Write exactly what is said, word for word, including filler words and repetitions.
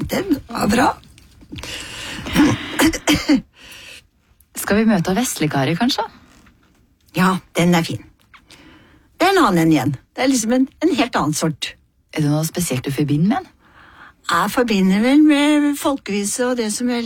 Den var bra. Skal vi møte Vestlig-Kari, kanskje? Ja, den er fin. Det er en annen igjen. Det er liksom en, en helt annen sort. Er det noe spesielt du forbinder med den? Jeg forbinder vel med folkevise og det som jeg